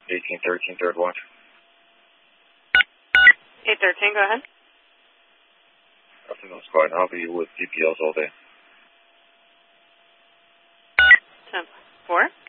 1813, third watch. 813, go ahead. Afternoon, Squad. I'll be with DPLs all day. 10-4.